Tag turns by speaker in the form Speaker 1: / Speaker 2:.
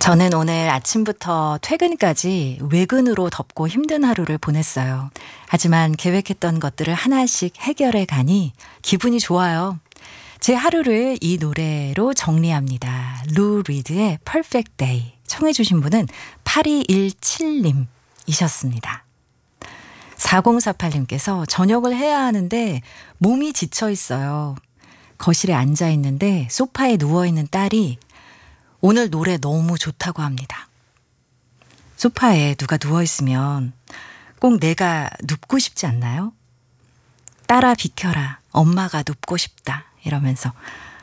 Speaker 1: 저는 오늘 아침부터 퇴근까지 외근으로 덥고 힘든 하루를 보냈어요. 하지만 계획했던 것들을 하나씩 해결해 가니 기분이 좋아요. 제 하루를 이 노래로 정리합니다. 루 리드의 Perfect Day. 청해 주신 분은 8217님이셨습니다. 4048님께서 저녁을 해야 하는데 몸이 지쳐 있어요. 거실에 앉아 있는데 소파에 누워 있는 딸이 오늘 노래 너무 좋다고 합니다. 소파에 누가 누워 있으면 꼭 내가 눕고 싶지 않나요? 딸아 비켜라. 엄마가 눕고 싶다. 이러면서